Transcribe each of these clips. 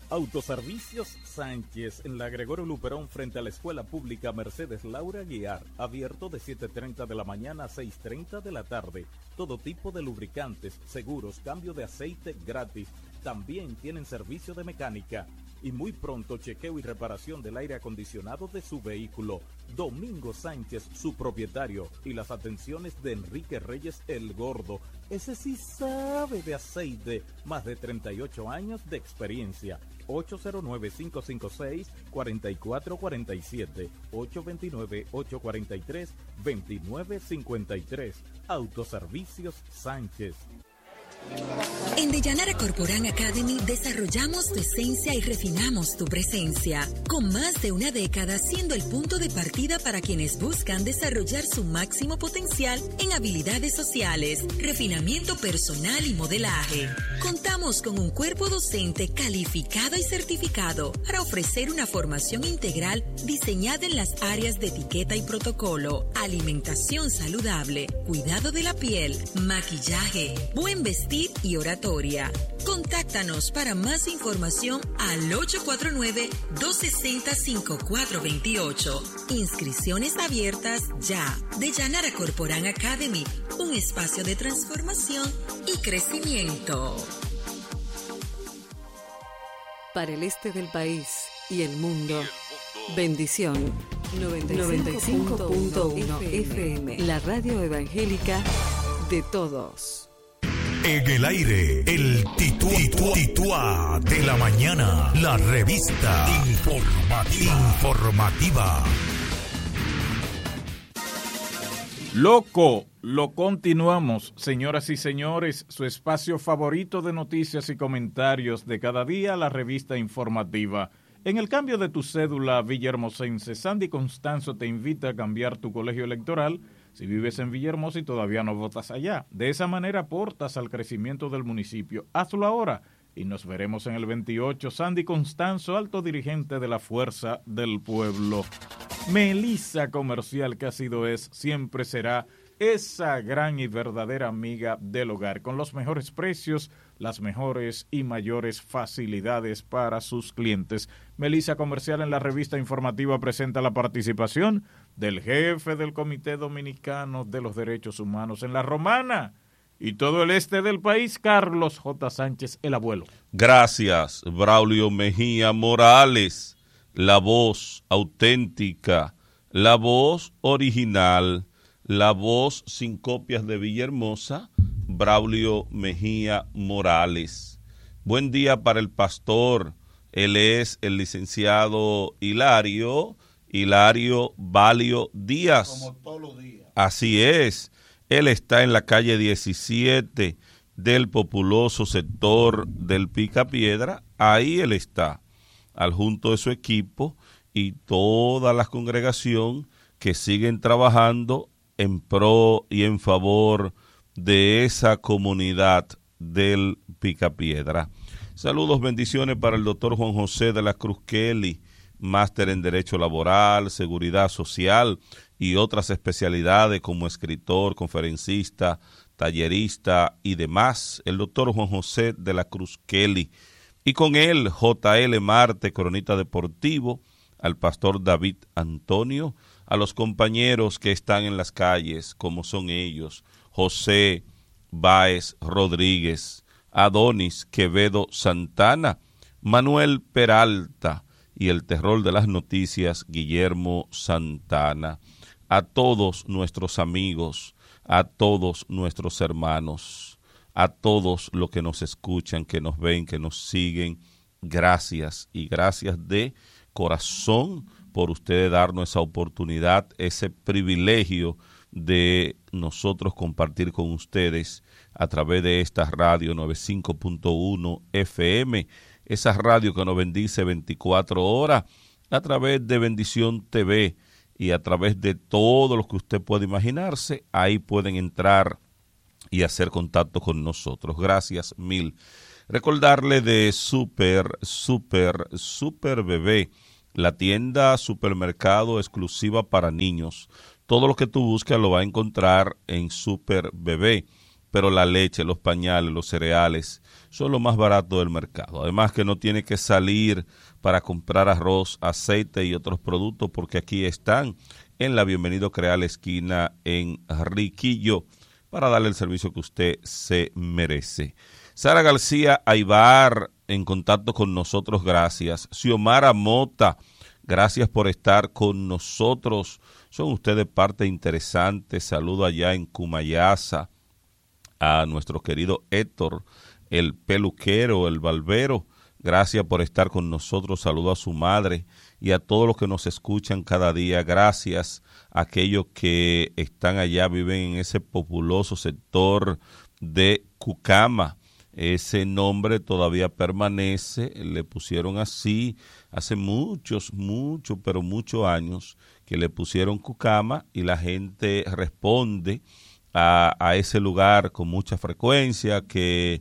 Autoservicios Sánchez, en la Gregorio Luperón, frente a la Escuela Pública Mercedes Laura Guiar, abierto de 7:30 de la mañana a 6:30 de la tarde. Todo tipo de lubricantes, seguros, cambio de aceite gratis. También tienen servicio de mecánica. Y muy pronto chequeo y reparación del aire acondicionado de su vehículo. Domingo Sánchez, su propietario, y las atenciones de Enrique Reyes el Gordo. Ese sí sabe de aceite, más de 38 años de experiencia. 809-556-4447, 829-843-2953. Autoservicios Sánchez. En Deyanara Corporán Academy desarrollamos tu esencia y refinamos tu presencia, con más de una década siendo el punto de partida para quienes buscan desarrollar su máximo potencial en habilidades sociales, refinamiento personal y modelaje. Contamos con un cuerpo docente calificado y certificado para ofrecer una formación integral diseñada en las áreas de etiqueta y protocolo, alimentación saludable, cuidado de la piel, maquillaje, buen vestir y oratoria. Contáctanos para más información al 849-260-5428. Inscripciones abiertas ya. Deyanara Corporán Academy, un espacio de transformación y crecimiento. Para el este del país y el mundo, bendición 95.1 FM, la radio evangélica de todos. En el aire, el Tituá de la mañana, la revista informativa. Loco, lo continuamos, señoras y señores, su espacio favorito de noticias y comentarios de cada día, la revista informativa. En el cambio de tu cédula villahermosense, Sandy Constanzo te invita a cambiar tu colegio electoral si vives en Villahermosa y todavía no votas allá. De esa manera aportas al crecimiento del municipio. Hazlo ahora y nos veremos en el 28. Sandy Constanzo, alto dirigente de la Fuerza del Pueblo. Melissa Comercial, que ha sido, siempre será esa gran y verdadera amiga del hogar, con los mejores precios, las mejores y mayores facilidades para sus clientes. Melissa Comercial en la revista informativa presenta la participación del jefe del Comité Dominicano de los Derechos Humanos en La Romana y todo el este del país, Carlos J. Sánchez, el abuelo. Gracias, Braulio Mejía Morales, la voz auténtica, la voz original, la voz sin copias de Villahermosa, Braulio Mejía Morales. Buen día para el pastor. Él es el licenciado Hilario Valio Díaz. Como todos los días. Así es. Él está en la calle 17 del populoso sector del Picapiedra. Ahí él está, al junto de su equipo y toda la congregación que siguen trabajando en pro y en favor de esa comunidad del Picapiedra. Saludos, bendiciones para el doctor Juan José de la Cruz Kelly, máster en Derecho Laboral, Seguridad Social y otras especialidades como escritor, conferencista, tallerista y demás. El doctor Juan José de la Cruz Kelly. Y con él, J.L. Marte, cronista deportivo, al pastor David Antonio, a los compañeros que están en las calles, como son ellos, José Báez Rodríguez, Adonis Quevedo Santana, Manuel Peralta y el terror de las noticias, Guillermo Santana. A todos nuestros amigos, a todos nuestros hermanos, a todos los que nos escuchan, que nos ven, que nos siguen, gracias y gracias de corazón por ustedes darnos esa oportunidad, ese privilegio de nosotros compartir con ustedes a través de esta radio 95.1 FM, esa radio que nos bendice 24 horas, a través de Bendición TV y a través de todo lo que usted puede imaginarse. Ahí pueden entrar y hacer contacto con nosotros. Gracias mil. Recordarle de Super Bebé, la tienda supermercado exclusiva para niños. Todo lo que tú buscas lo vas a encontrar en Super Bebé, pero la leche, los pañales, los cereales, son lo más barato del mercado. Además que no tiene que salir para comprar arroz, aceite y otros productos, porque aquí están en la Bienvenido Creal esquina en Riquillo, para darle el servicio que usted se merece. Sara García Aybar en contacto con nosotros, gracias. Xiomara Mota, gracias por estar con nosotros. Son ustedes parte interesante. Saludo allá en Cumayasa a nuestro querido Héctor, el peluquero, el barbero. Gracias por estar con nosotros. Saludo a su madre y a todos los que nos escuchan cada día. Gracias a aquellos que están allá, viven en ese populoso sector de Cucama. Ese nombre todavía permanece, le pusieron así hace muchos años que le pusieron Cucama, y la gente responde a ese lugar con mucha frecuencia, que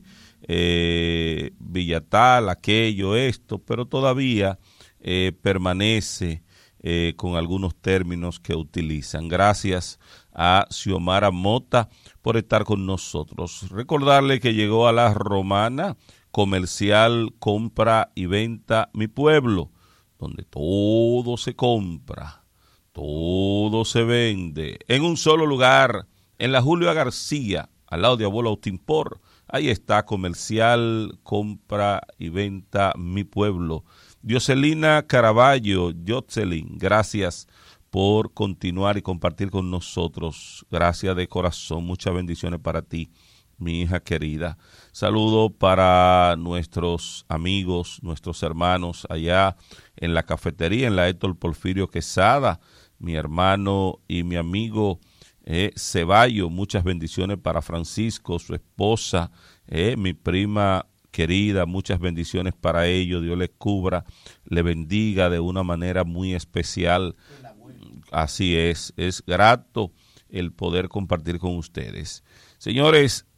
Villatal, aquello, esto, pero todavía permanece con algunos términos que utilizan. Gracias a Xiomara Mota por estar con nosotros. Recordarle que llegó a La Romana, comercial, compra y venta Mi Pueblo, donde todo se compra, todo se vende, en un solo lugar, en la Julio García, al lado de Abuelo Autimpor. Ahí está, comercial, compra y venta Mi Pueblo. Dioselina Caraballo, Jocelyn, gracias por continuar y compartir con nosotros. Gracias de corazón, muchas bendiciones para ti, mi hija querida. Saludo para nuestros amigos, nuestros hermanos allá en la cafetería, en la Héctor Porfirio Quesada, mi hermano y mi amigo Ceballo. Muchas bendiciones para Francisco, su esposa, mi prima querida, muchas bendiciones para ellos. Dios les cubra, le bendiga de una manera muy especial. Así es grato el poder compartir con ustedes. Señores,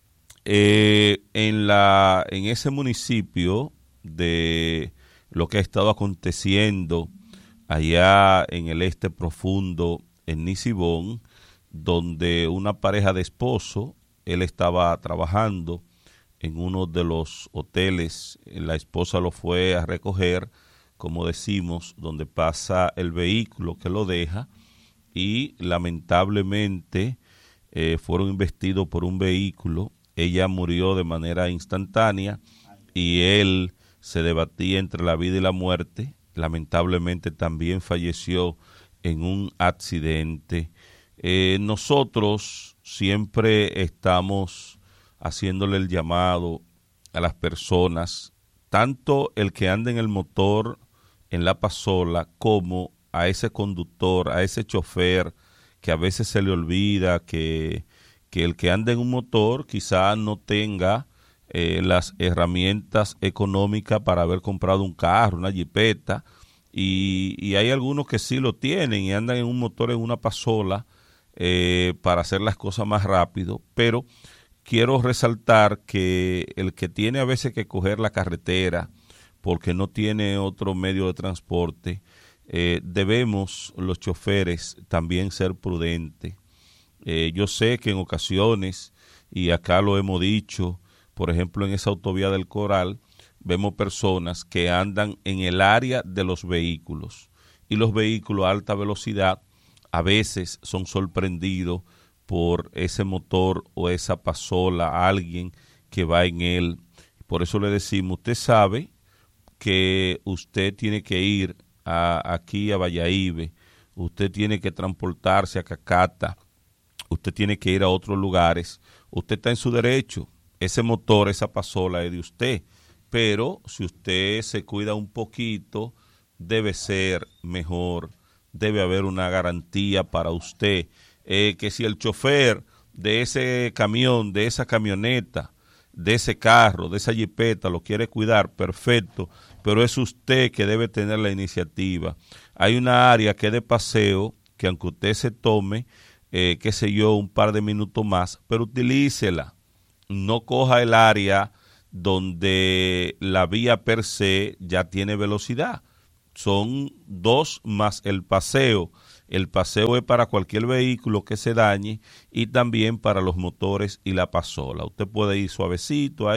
en ese municipio de lo que ha estado aconteciendo allá en el este profundo, en Nisibón, donde una pareja de esposos, él estaba trabajando en uno de los hoteles, la esposa lo fue a recoger, como decimos, donde pasa el vehículo que lo deja, y lamentablemente fueron embestidos por un vehículo. Ella murió de manera instantánea y él se debatía entre la vida y la muerte. Lamentablemente también falleció en un accidente. Nosotros siempre estamos haciéndole el llamado a las personas, tanto el que anda en el motor, en la pasola, como a ese conductor, a ese chofer, que a veces se le olvida que el que anda en un motor quizá no tenga las herramientas económicas para haber comprado un carro, una jipeta, y hay algunos que sí lo tienen y andan en un motor, en una pasola, para hacer las cosas más rápido, pero quiero resaltar que el que tiene a veces que coger la carretera porque no tiene otro medio de transporte, debemos los choferes también ser prudentes. Yo sé que en ocasiones, y acá lo hemos dicho, por ejemplo en esa autovía del Coral, vemos personas que andan en el área de los vehículos, y los vehículos a alta velocidad a veces son sorprendidos por ese motor o esa pasola, alguien que va en él. Por eso le decimos, usted sabe que usted tiene que ir aquí a Valladolid, usted tiene que transportarse a Cacata, usted tiene que ir a otros lugares, usted está en su derecho, ese motor, esa pasola es de usted, pero si usted se cuida un poquito, debe ser mejor, debe haber una garantía para usted, que si el chofer de ese camión, de esa camioneta, de ese carro, de esa jipeta, lo quiere cuidar, perfecto, pero es usted que debe tener la iniciativa. Hay una área que es de paseo, que aunque usted se tome, qué sé yo, un par de minutos más, pero utilícela. No coja el área donde la vía per se ya tiene velocidad. Son 2 más el paseo. El paseo es para cualquier vehículo que se dañe y también para los motores y la pasola. Usted puede ir suavecito ahí.